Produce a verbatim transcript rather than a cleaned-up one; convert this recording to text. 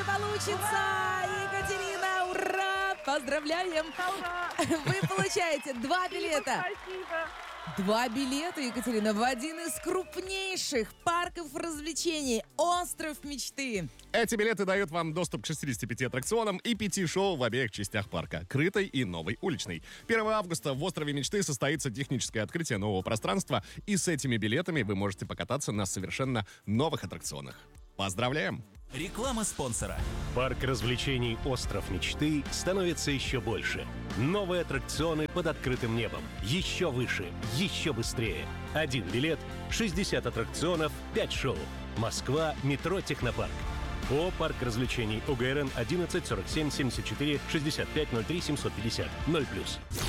получится! Екатерина, ура! Поздравляем! Ура! Вы получаете два билета. Спасибо. Два билета, Екатерина, в один из крупнейших парков развлечений «Остров мечты». Эти билеты дают вам доступ к шестидесяти пяти аттракционам и пяти шоу в обеих частях парка — крытой и новой уличной. первого августа в «Острове мечты» состоится техническое открытие нового пространства, и с этими билетами вы можете покататься на совершенно новых аттракционах. Поздравляем! Реклама спонсора. Парк развлечений «Остров мечты» становится еще больше. Новые аттракционы под открытым небом. Еще выше, еще быстрее. Один билет, шестьдесят аттракционов, пять шоу. Москва, метро «Технопарк». ООО «Парк развлечений», ОГРН одиннадцать сорок семь семьдесят четыре шестьдесят пять ноль три семьсот пятьдесят ноль плюс.